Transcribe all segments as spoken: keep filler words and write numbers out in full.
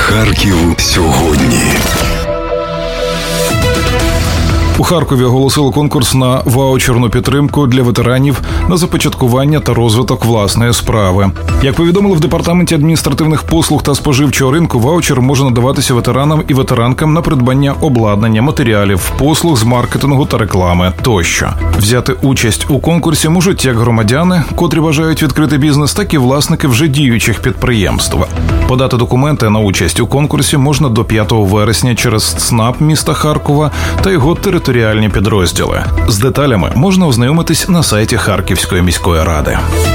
Харків сьогодні. У Харкові оголосили конкурс на ваучерну підтримку для ветеранів на започаткування та розвиток власної справи. Як повідомили в Департаменті адміністративних послуг та споживчого ринку, ваучер може надаватися ветеранам і ветеранкам на придбання обладнання, матеріалів, послуг з маркетингу та реклами тощо. Взяти участь у конкурсі можуть як громадяни, котрі бажають відкрити бізнес, так і власники вже діючих підприємств. Подати документи на участь у конкурсі можна до п'ятого вересня через ЦНАП міста Харкова та його територіальні підрозділи. З деталями можна ознайомитись на сайті Харківської міської ради.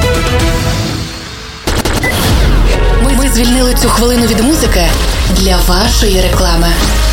Ми, ми звільнили цю хвилину від музики для вашої реклами.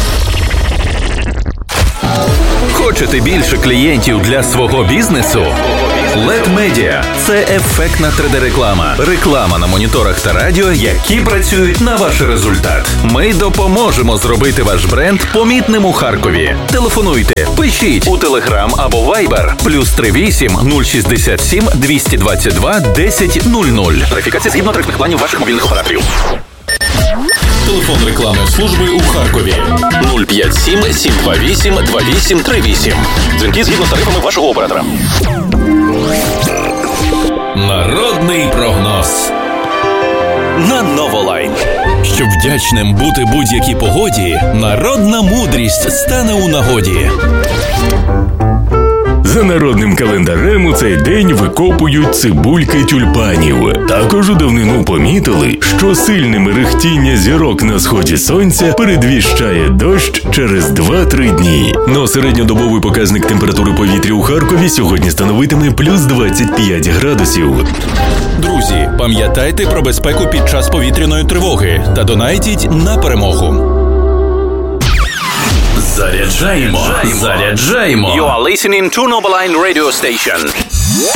Хочете більше клієнтів для свого бізнесу? лед Media – це ефектна три де-реклама. Реклама на моніторах та радіо, які працюють на ваш результат. Ми допоможемо зробити ваш бренд помітним у Харкові. Телефонуйте, пишіть у Telegram або Viber плюс три вісім нуль шістдесят сім двісті двадцять два десять нуль нуль. Верифікація згідно тарифних планів ваших мобільних операторів. Телефон рекламної служби у Харкові нуль п'ять сім сім два вісім два вісім три вісім. Дзвінки згідно з тарифами вашого оператора. Народний прогноз на Новолайн. Щоб вдячним бути будь-якій погоді, народна мудрість стане у нагоді. За народним календарем у цей день викопують цибульки тюльпанів. Також у давнину помітили, що сильне мерехтіння зірок на сході сонця передвіщає дощ через два-три дні. Но середньодобовий показник температури повітря у Харкові сьогодні становитиме плюс двадцять п'ять градусів. Друзі, пам'ятайте про безпеку під час повітряної тривоги та донайтіть на перемогу. Заряджаємо, заряджаємо. You are listening to Novoline Radio Station.